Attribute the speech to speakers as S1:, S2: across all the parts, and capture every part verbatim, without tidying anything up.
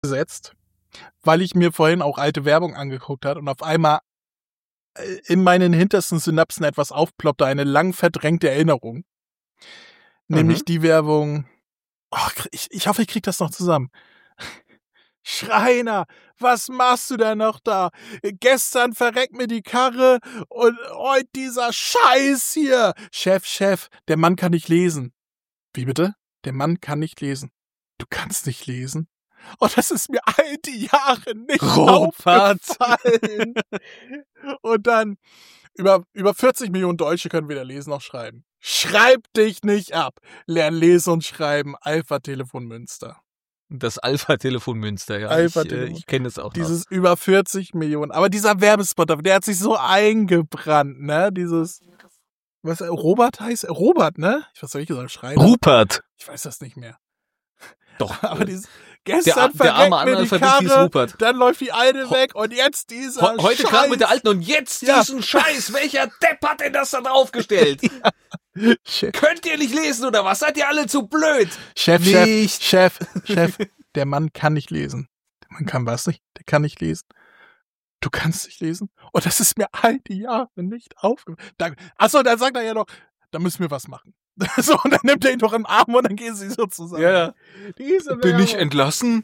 S1: gesetzt, weil ich mir vorhin auch alte Werbung angeguckt habe und auf einmal in meinen hintersten Synapsen etwas aufploppte, eine lang verdrängte Erinnerung. Nämlich
S2: Mhm.
S1: die Werbung, oh, ich, ich hoffe, ich krieg das noch zusammen. Schreiner, was machst du denn noch da? Gestern verreckt mir die Karre und heute dieser Scheiß hier. Chef, Chef, der Mann kann nicht lesen. Wie bitte? Der Mann kann nicht lesen. Du kannst nicht lesen? Oh, das ist mir all die Jahre nicht
S2: Robert.
S1: aufgefallen. Und dann, über, über vierzig Millionen Deutsche können weder lesen noch schreiben. Schreib dich nicht ab. Lern lesen und schreiben. Alpha-Telefon Münster.
S2: Das Alpha-Telefon Münster, ja.
S1: Alpha
S2: ich äh, ich kenne das auch
S1: Dieses
S2: noch.
S1: über vierzig Millionen. Aber dieser Werbespot, der hat sich so eingebrannt, ne? Dieses, was, Robert heißt? Robert, ne? Ich was soll ich gesagt? Schreiner?
S2: Rupert.
S1: Ich weiß das nicht mehr.
S2: Doch.
S1: Aber dieses,
S2: der,
S1: gestern
S2: der arme
S1: verreckt mir die
S2: Analphabet hieß
S1: Karre,
S2: Rupert.
S1: dann läuft die alte weg und jetzt dieser
S2: He- Heute
S1: Scheiß.
S2: gerade mit der alten und jetzt
S1: Ja.
S2: diesen Scheiß. Welcher Depp hat denn das da draufgestellt?
S1: Chef,
S2: Könnt ihr nicht lesen oder was? Seid ihr alle zu blöd?
S1: Chef,
S2: Nicht.
S1: Chef, Chef, Chef, der Mann kann nicht lesen. Der Mann kann was nicht? Der kann nicht lesen. Du kannst nicht lesen? Und das ist mir all die Jahre nicht aufgefallen. Achso, dann sagt er ja noch, da müssen wir was machen. So, und dann nimmt er ihn doch im Arm und dann gehen sie so zusammen.
S2: Ja, ja.
S1: Diese
S2: Bin ich
S1: Werbung.
S2: entlassen?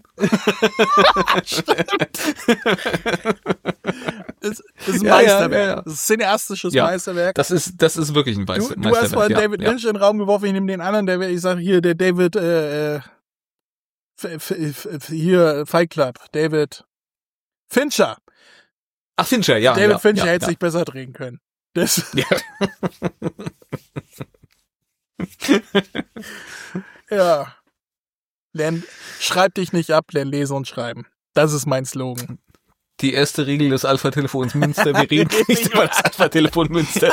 S1: Das, das ist ein
S2: Ja,
S1: Meisterwerk.
S2: ja, ja, ja.
S1: Das ist ein cineastisches
S2: Ja.
S1: Meisterwerk.
S2: Das ist, das ist wirklich ein
S1: Du,
S2: Meister.
S1: du hast vorhin
S2: ja,
S1: David
S2: ja.
S1: Lynch in den Raum geworfen, ich nehme den anderen, der, ich sag hier, der David, äh, f- f- f- hier, Fight Club, David Fincher.
S2: Ach, Fincher, ja.
S1: David
S2: ja,
S1: Fincher
S2: ja,
S1: hätte
S2: ja.
S1: sich besser drehen können. Das,
S2: Ja.
S1: ja. Lern, schreib dich nicht ab, lern lesen und schreiben. Das ist mein Slogan.
S2: Die erste Regel des Alpha-Telefons Münster. Wir reden nicht über das Alpha-Telefon Münster.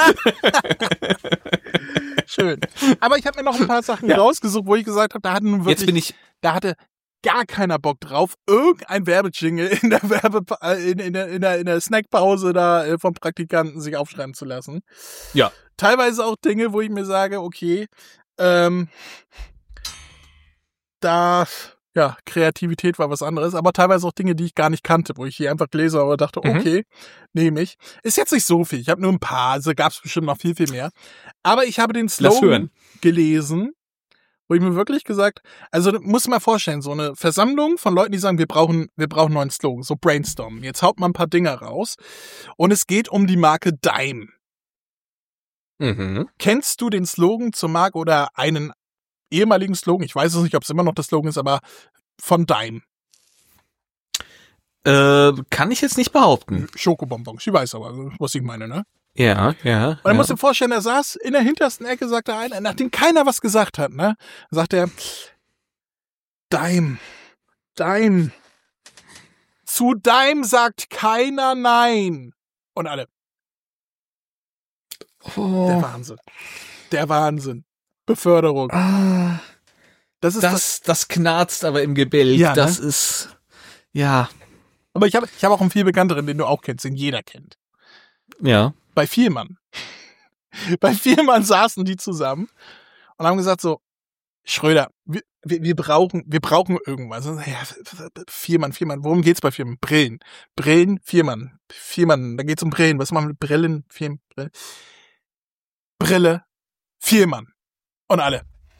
S1: Schön. Aber ich habe mir noch ein paar Sachen
S2: Ja.
S1: rausgesucht, wo ich gesagt habe, da hatte nun wirklich,
S2: Jetzt bin ich,
S1: da hatte gar keiner Bock drauf, irgendein Werbejingle in der Werbe äh, in, in, der, in, der, in der Snackpause da äh, vom Praktikanten sich aufschreiben zu lassen.
S2: ja.
S1: Teilweise auch Dinge, wo ich mir sage, okay, ähm, da, ja, Kreativität war was anderes, aber teilweise auch Dinge, die ich gar nicht kannte, wo ich hier einfach gelesen habe und dachte,
S2: Mhm.
S1: okay, nehme ich. Ist jetzt nicht so viel, ich habe nur ein paar, also gab es bestimmt noch viel, viel mehr. Aber ich habe den
S2: Lass
S1: Slogan
S2: hören.
S1: gelesen, wo ich mir wirklich gesagt, also muss man vorstellen, so eine Versammlung von Leuten, die sagen, wir brauchen, wir brauchen einen neuen Slogan, so brainstormen. Jetzt haut man ein paar Dinge raus und es geht um die Marke Dime.
S2: Mhm.
S1: Kennst du den Slogan zur Marke oder einen ehemaligen Slogan? Ich weiß es nicht, ob es immer noch der Slogan ist, aber von Dime.
S2: Äh, kann ich jetzt nicht behaupten.
S1: Schokobonbons, ich weiß aber, was ich meine, ne?
S2: Ja, ja.
S1: Und dann
S2: ja.
S1: musst du dir vorstellen, er saß in der hintersten Ecke, sagte einer, nachdem keiner was gesagt hat, ne? Sagt er, Dime, Dime. Zu Dime sagt keiner Nein. Und alle, der
S2: Oh.
S1: Wahnsinn. Der Wahnsinn. Beförderung.
S2: Ah,
S1: Das ist das.
S2: das, das knarzt aber im Gebälk.
S1: Ja, ne?
S2: Das ist, ja,
S1: Aber ich habe ich hab auch einen viel bekannteren, den du auch kennst, den jeder kennt.
S2: ja.
S1: Bei Vielmann. Bei Vielmann saßen die zusammen und haben gesagt so, Schröder, wir, wir, wir brauchen, wir brauchen irgendwas. Und, ja, Vielmann, Vielmann, worum geht's bei Vielmann? Brillen. Brillen, Vielmann. Vielmann, da geht's um Brillen. Was machen wir mit Brillen? Vielmann, Brille. Brille, Vielmann. Und alle.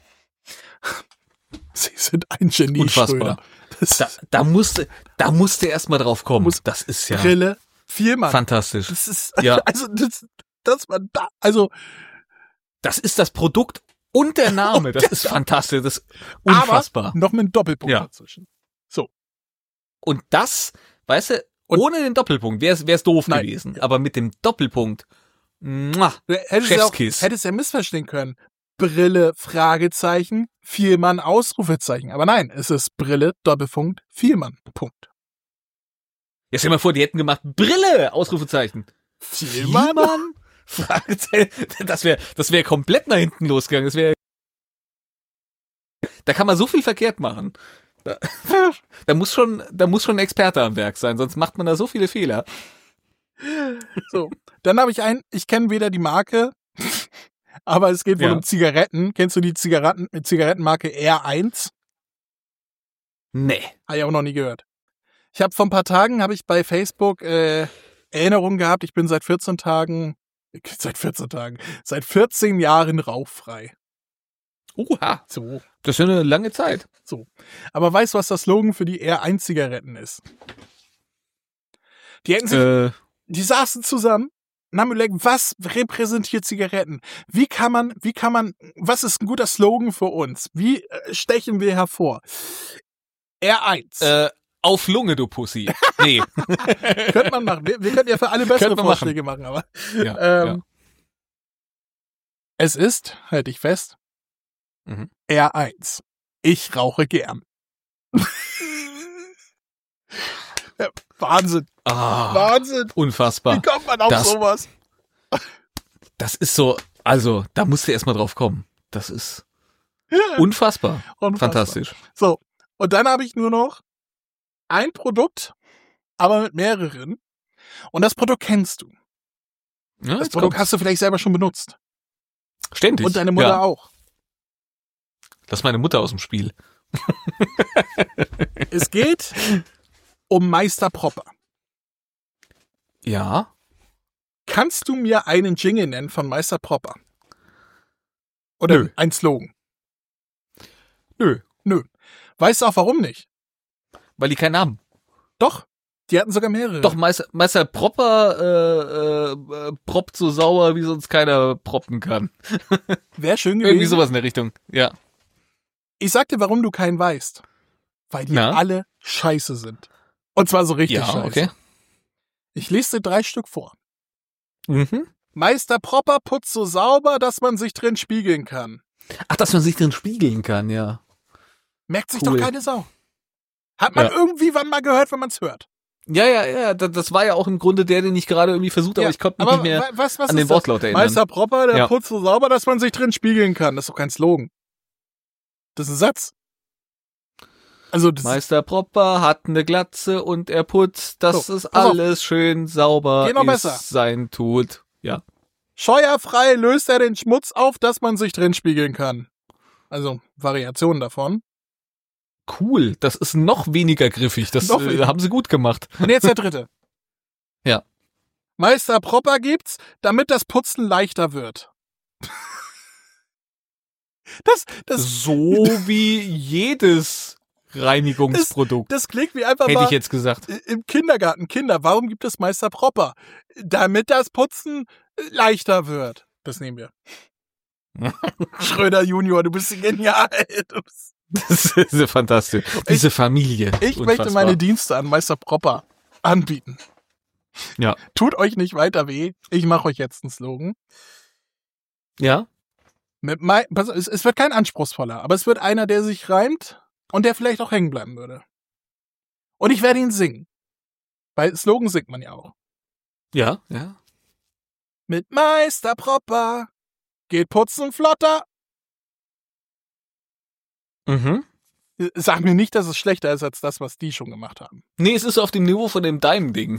S1: Sie sind ein Genie,
S2: Unfassbar.
S1: Schröder. Das
S2: Da, da musste, da musste erst mal drauf kommen.
S1: Muss-
S2: Das ist ja
S1: Brille, Vielmann.
S2: fantastisch.
S1: Das ist,
S2: Ja.
S1: also, das, das war da, also,
S2: Das ist das Produkt und der Name. Das ist fantastisch. Das ist unfassbar.
S1: aber noch mit einem Doppelpunkt
S2: Ja.
S1: dazwischen. So.
S2: Und das, weißt du,
S1: Und-
S2: ohne den Doppelpunkt wäre es doof
S1: Nein.
S2: gewesen. Aber mit dem Doppelpunkt, muah,
S1: Du hättest ja auch,
S2: Chefskiss.
S1: hättest ja missverstehen können. Brille, Fragezeichen, Vielmann, Ausrufezeichen. Aber nein, es ist Brille, Doppelpunkt, Vielmann, Punkt.
S2: Jetzt stell dir mal vor, die hätten gemacht, Brille, Ausrufezeichen.
S1: Vielmann?
S2: Fragezeichen. Das wäre, das wäre komplett nach hinten losgegangen. Das wäre, da kann man so viel verkehrt machen. Da, da muss schon, da muss schon ein Experte am Werk sein, sonst macht man da so viele Fehler.
S1: So. Dann habe ich einen, ich kenne weder die Marke, aber es geht wohl
S2: Ja.
S1: um Zigaretten. Kennst du die Zigaretten, Zigarettenmarke R eins?
S2: Nee.
S1: Habe ich auch noch nie gehört. Ich habe vor ein paar Tagen, habe ich bei Facebook äh, Erinnerungen gehabt, ich bin seit vierzehn Tagen, seit vierzehn Tagen, seit vierzehn Jahren rauchfrei.
S2: Oha,
S1: So,
S2: das ist ja eine lange Zeit.
S1: so. Aber weißt du, was das Slogan für die R eins Zigaretten ist? Die hätten sich,
S2: Äh,
S1: die saßen zusammen und haben überlegt, was repräsentiert Zigaretten? Wie kann man, wie kann man, was ist ein guter Slogan für uns? Wie äh, stechen wir hervor? R eins.
S2: äh, auf Lunge, du Pussy. Nee.
S1: Könnte man machen. Wir, wir könnten ja für alle bessere
S2: Könnte man
S1: Vorschläge machen, aber
S2: Ja,
S1: ähm,
S2: ja.
S1: es ist, halte ich fest,
S2: Mhm.
S1: R eins. Ich rauche gern. Ja, Wahnsinn.
S2: Ah,
S1: Wahnsinn.
S2: unfassbar.
S1: Wie kommt man auf
S2: Das-
S1: sowas?
S2: Das ist so, also, da musst du erstmal drauf kommen. Das ist unfassbar.
S1: Unfassbar.
S2: Fantastisch.
S1: So, und dann habe ich nur noch ein Produkt, aber mit mehreren. Und das Produkt kennst du.
S2: Ja,
S1: Das
S2: jetzt
S1: Produkt
S2: kommt's.
S1: hast du vielleicht selber schon benutzt.
S2: Ständig.
S1: Und deine Mutter
S2: ja.
S1: auch.
S2: Lass meine Mutter aus dem Spiel.
S1: Es geht um Meister Propper.
S2: Ja.
S1: Kannst du mir einen Jingle nennen von Meister Propper? Oder
S2: Nö.
S1: ein Slogan?
S2: Nö.
S1: Nö. Weißt du auch warum nicht?
S2: Weil die keinen haben.
S1: Doch. Die hatten sogar mehrere.
S2: Doch, Meister, Meister Propper äh, äh, äh, proppt so sauer, wie sonst keiner proppen kann.
S1: Wäre schön
S2: Irgendwie
S1: gewesen.
S2: sowas in der Richtung. Ja.
S1: Ich sag dir, warum du keinen weißt. Weil die
S2: Na?
S1: alle scheiße sind. Und zwar so richtig
S2: Ja,
S1: scheiße.
S2: okay.
S1: Ich lese dir drei Stück vor.
S2: Mhm.
S1: Meister Propper putzt so sauber, dass man sich drin spiegeln kann.
S2: Ach, dass man sich drin spiegeln kann, ja.
S1: Merkt sich
S2: Cool.
S1: doch keine Sau. Hat man
S2: Ja.
S1: irgendwie wann mal gehört, wenn man es hört.
S2: Ja, ja, ja, da- das war ja auch im Grunde der, den ich gerade irgendwie versucht habe,
S1: Ja,
S2: aber ich konnte mich
S1: aber
S2: nicht mehr
S1: wa- was, was
S2: an
S1: ist
S2: den Wortlaut
S1: das?
S2: erinnern.
S1: Meister Propper, der
S2: Ja.
S1: putzt so sauber, dass man sich drin spiegeln kann. Das ist doch kein Slogan. Das ist ein Satz. Also, das
S2: Meister Propper hat eine Glatze und er putzt, dass
S1: So,
S2: es
S1: pass auf.
S2: alles schön sauber
S1: Geht noch
S2: ist,
S1: besser.
S2: sein tut. Ja.
S1: scheuerfrei löst er den Schmutz auf, dass man sich drin spiegeln kann. Also, Variationen davon.
S2: Cool, das ist noch weniger griffig. Das
S1: Noch
S2: äh,
S1: weniger.
S2: haben sie gut gemacht.
S1: Und jetzt der dritte.
S2: Ja.
S1: Meister Propper gibt's, damit das Putzen leichter wird. Das, das,
S2: So wie jedes Reinigungsprodukt,
S1: das klingt wie einfach
S2: hätte
S1: mal
S2: ich jetzt gesagt.
S1: im Kindergarten. Kinder, warum gibt es Meister Propper? Damit das Putzen leichter wird. Das nehmen wir. Schröder Junior, du bist genial. Du bist
S2: Das ist ja fantastisch. Diese Familie.
S1: Ich
S2: Unfassbar.
S1: möchte meine Dienste an Meister Propper anbieten.
S2: Ja.
S1: Tut euch nicht weiter weh. Ich mache euch jetzt einen Slogan.
S2: Ja?
S1: Mit mein, pass, es, es wird kein anspruchsvoller, aber es wird einer, der sich reimt und der vielleicht auch hängen bleiben würde. Und ich werde ihn singen. Weil Slogan singt man ja auch.
S2: Ja, ja.
S1: Mit Meister Propper geht Putzen flotter.
S2: Mhm.
S1: Sag mir nicht, dass es schlechter ist als das, was die schon gemacht haben.
S2: Nee, es ist so auf dem Niveau von dem Daim-Ding.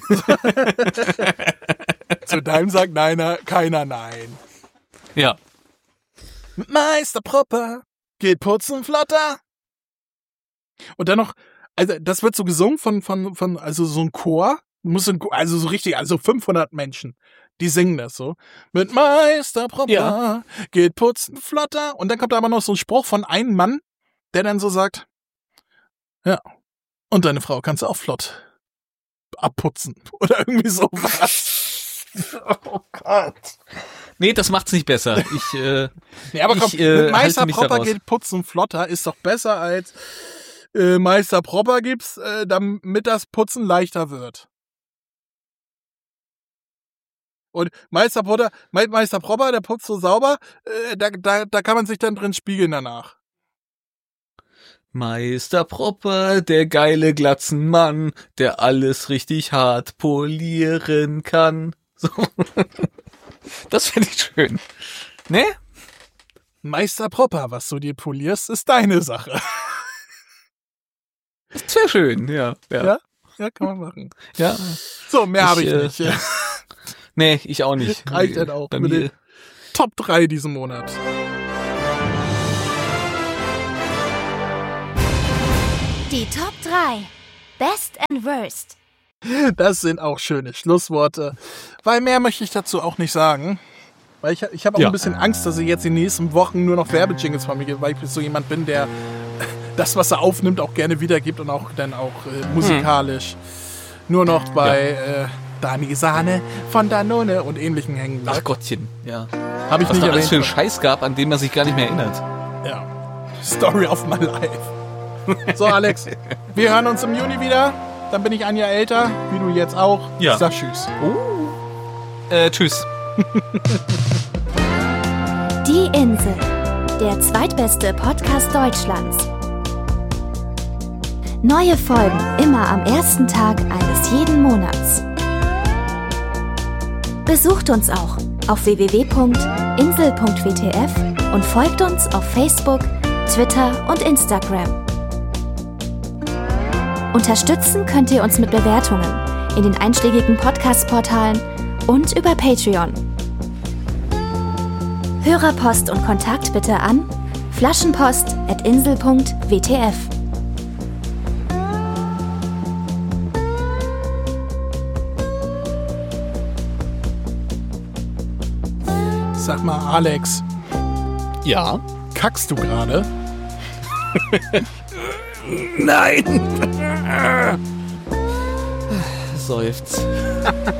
S1: Zu deinem sagt neiner, keiner nein.
S2: Ja.
S1: Mit Meister Propper geht Putzen flotter. Und dann noch, also das wird so gesungen von, von, von, also so ein Chor, muss ein, also so richtig, also fünfhundert Menschen, die singen das so. Mit Meister Propper
S2: Ja.
S1: geht Putzen flotter. Und dann kommt aber noch so ein Spruch von einem Mann, der dann so sagt, ja, und deine Frau kannst du auch flott abputzen. Oder irgendwie sowas. Oh Gott.
S2: Nee, das macht's nicht besser. Ich, äh,
S1: Nee, aber komm,
S2: Ich, äh,
S1: mit Meister
S2: halte mich da
S1: Propper
S2: raus.
S1: geht Putzen flotter, ist doch besser als äh, Meister Propper gibt's, äh, damit das Putzen leichter wird. Und Meister Propper, Me- Meister Propper, der putzt so sauber, äh, da, da, da kann man sich dann drin spiegeln danach.
S2: Meister Propper, der geile Glatzenmann, der alles richtig hart polieren kann. So. Das finde ich schön. Ne?
S1: Meister Propper, was du dir polierst, ist deine Sache.
S2: Das wäre schön, ja. Ja.
S1: Ja? Ja, kann man machen.
S2: ja.
S1: So, mehr habe ich
S2: äh,
S1: nicht.
S2: ja. Nee, ich auch nicht.
S1: Reicht dann auch.
S2: Bei
S1: Mit
S2: mir,
S1: den Top drei diesen Monat.
S3: Die Top drei. Best and Worst.
S1: Das sind auch schöne Schlussworte. Weil mehr möchte ich dazu auch nicht sagen. Weil ich, ich habe auch
S2: Ja.
S1: ein bisschen Angst, dass ich jetzt in den nächsten Wochen nur noch Werbejingles von mir gebe, weil ich so jemand bin, der das, was er aufnimmt, auch gerne wiedergibt und auch dann auch äh, musikalisch hm. nur noch bei ja. äh, Dani Sahne von Danone und ähnlichen hängen bleibt.
S2: Ach Gottchen, ja.
S1: Habe ich
S2: Was
S1: nicht
S2: da alles
S1: erwähnt.
S2: für einen Scheiß gab, an den man sich gar nicht mehr erinnert.
S1: Ja. Story of my life. So, Alex, wir hören uns im Juni wieder. Dann bin ich ein Jahr älter, wie du jetzt auch.
S2: Ja.
S1: Ich sag tschüss.
S2: Oh. Äh, tschüss.
S3: Die Insel, der zweitbeste Podcast Deutschlands. Neue Folgen immer am ersten Tag eines jeden Monats. Besucht uns auch auf w w w punkt insel punkt w t f und folgt uns auf Facebook, Twitter und Instagram. Unterstützen könnt ihr uns mit Bewertungen in den einschlägigen Podcast-Portalen und über Patreon. Hörerpost und Kontakt bitte an flaschenpost at insel punkt w t f.
S1: Sag mal, Alex,
S2: Ja.
S1: kackst du gerade?
S2: Nein. Seufzt.